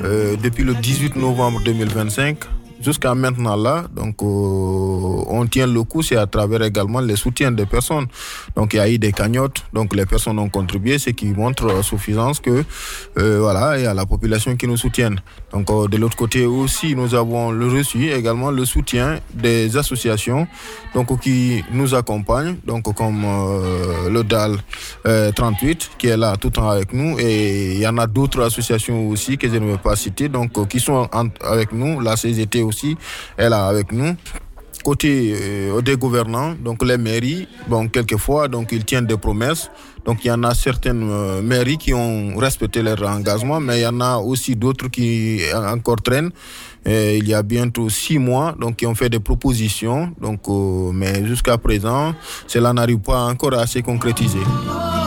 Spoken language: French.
depuis le 18 novembre 2025. Jusqu'à maintenant là, donc on tient le coup, c'est à travers également les soutiens des personnes. Donc il y a eu des cagnottes, donc les personnes ont contribué, ce qui montre suffisance que voilà, il y a la population qui nous soutienne. Donc de l'autre côté aussi, nous avons reçu également le soutien des associations donc qui nous accompagnent, donc comme le DAL 38 qui est là tout le temps avec nous, et il y en a d'autres associations aussi que je ne vais pas citer, donc qui sont avec nous, la CGT aussi est là avec nous. Côté des gouvernants, donc les mairies, bon, quelquefois, donc ils tiennent des promesses. Donc il y en a certaines mairies qui ont respecté leur engagement, mais il y en a aussi d'autres qui encore traînent. Et il y a bientôt 6 mois, donc qui ont fait des propositions, donc mais jusqu'à présent, cela n'arrive pas encore à se concrétiser.